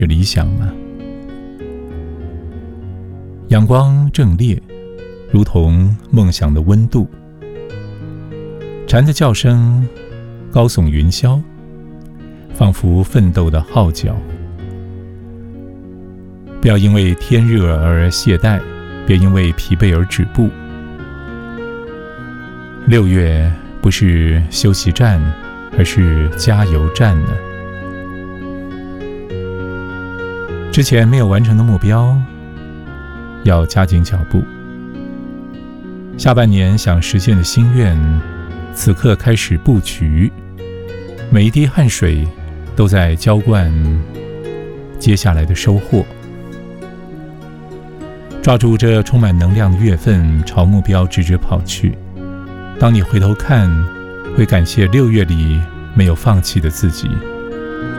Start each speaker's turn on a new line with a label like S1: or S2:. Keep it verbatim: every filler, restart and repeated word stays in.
S1: 有理想吗？阳光正烈，如同梦想的温度。蝉的叫声高耸云霄，仿佛奋斗的号角。不要因为天热而懈怠，别因为疲惫而止步。六月不是休息站，而是加油站呢。之前没有完成的目标，要加紧脚步。下半年想实现的心愿，此刻开始布局。每一滴汗水都在浇灌接下来的收获。抓住这充满能量的月份，朝目标直直跑去。当你回头看，会感谢六月里没有放弃的自己。